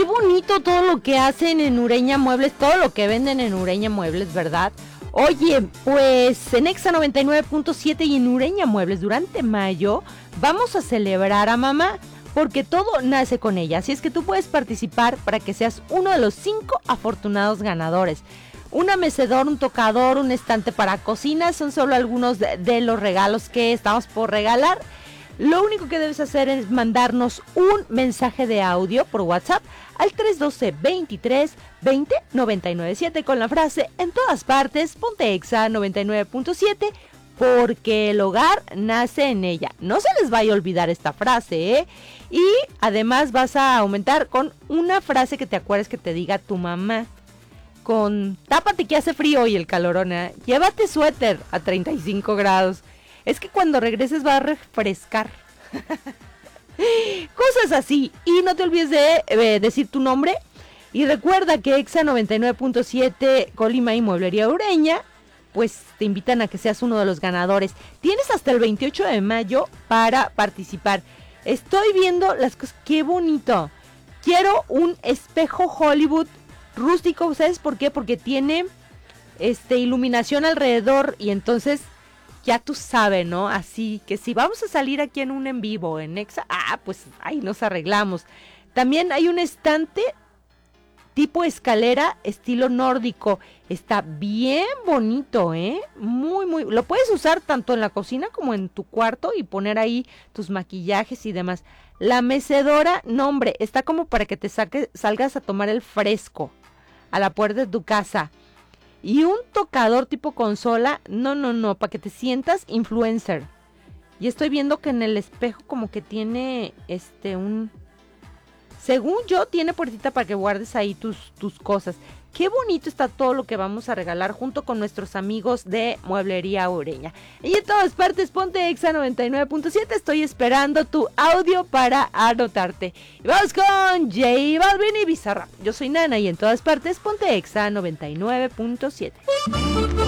bonito todo lo que hacen en Ureña Muebles, todo lo que venden en Ureña Muebles, ¿verdad? Oye, pues en Exa 99.7 y en Ureña Muebles durante mayo vamos a celebrar a mamá, porque todo nace con ella. Así es que tú puedes participar para que seas uno de los 5 afortunados ganadores. Una mecedora, un tocador, un estante para cocina son solo algunos de los regalos que estamos por regalar. Lo único que debes hacer es mandarnos un mensaje de audio por WhatsApp al 312-23-20-997 con la frase en todas partes, ponte Exa 99.7, porque el hogar nace en ella. No se les vaya a olvidar esta frase, ¿eh? Y además vas a aumentar con una frase que te acuerdes que te diga tu mamá. Con tápate que hace frío y el calorón, ¿eh? Llévate suéter a 35 grados. Es que cuando regreses va a refrescar. Cosas así. Y no te olvides de decir tu nombre. Y recuerda que Exa 99.7 Colima y Mueblería Ureña, pues te invitan a que seas uno de los ganadores. Tienes hasta el 28 de mayo para participar. Estoy viendo las cosas. ¡Qué bonito! Quiero un espejo Hollywood rústico. ¿Sabes por qué? Porque tiene iluminación alrededor y entonces ya tú sabes, ¿no? Así que si vamos a salir aquí en un en vivo en Exa, pues ahí nos arreglamos. También hay un estante tipo escalera estilo nórdico. Está bien bonito, ¿eh? Muy, muy. Lo puedes usar tanto en la cocina como en tu cuarto y poner ahí tus maquillajes y demás. La mecedora, no hombre, está como para que te salgas a tomar el fresco a la puerta de tu casa. Y un tocador tipo consola, no, para que te sientas influencer. Y estoy viendo que en el espejo como que tiene según yo, tiene puertita para que guardes ahí tus cosas. Qué bonito está todo lo que vamos a regalar junto con nuestros amigos de Mueblería Ureña. Y en todas partes, ponte Exa 99.7. Estoy esperando tu audio para anotarte. Y vamos con J Balvin y Bizarrap. Yo soy Nana y en todas partes, ponte Exa 99.7.